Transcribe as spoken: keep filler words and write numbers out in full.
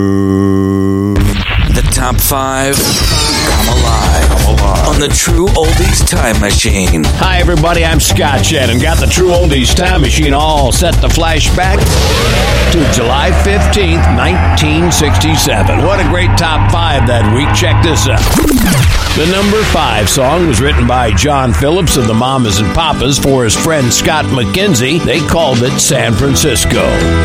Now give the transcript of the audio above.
The top five come alive, come alive on the True Oldies Time Machine. Hi, everybody. I'm Scott Shannon. Got the True Oldies Time Machine all set to flash back to July fifteenth, nineteen sixty-seven. What a great top five that week. Check this out. The number five song was written by John Phillips of the Mamas and Papas for his friend Scott McKenzie. They called it San Francisco.